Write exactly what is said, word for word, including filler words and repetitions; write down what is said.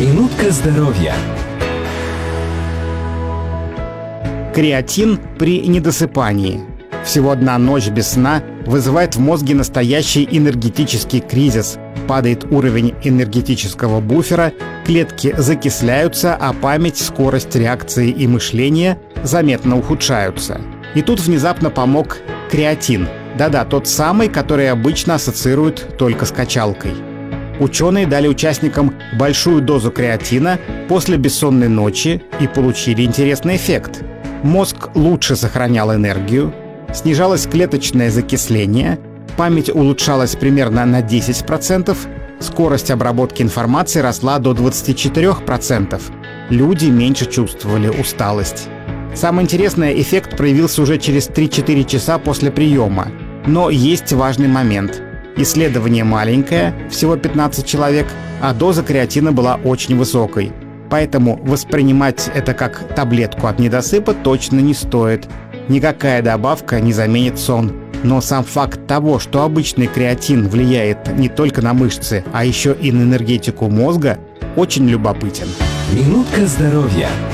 Минутка здоровья. Креатин при недосыпании. Всего одна ночь без сна вызывает в мозге настоящий энергетический кризис. Падает уровень энергетического буфера, клетки закисляются, а память, скорость реакции и мышления заметно ухудшаются. И тут внезапно помог креатин. Да-да, тот самый, который обычно ассоциируют только с качалкой. Ученые дали участникам большую дозу креатина после бессонной ночи и получили интересный эффект. Мозг лучше сохранял энергию, снижалось клеточное закисление, память улучшалась примерно на десять процентов, скорость обработки информации росла до двадцати четырёх процентов. Люди меньше чувствовали усталость. Самое интересное, эффект проявился уже через три-четыре часа после приема. Но есть важный момент. Исследование маленькое, всего пятнадцать человек, а доза креатина была очень высокой. Поэтому воспринимать это как таблетку от недосыпа точно не стоит. Никакая добавка не заменит сон. Но сам факт того, что обычный креатин влияет не только на мышцы, а еще и на энергетику мозга, очень любопытен. Минутка здоровья.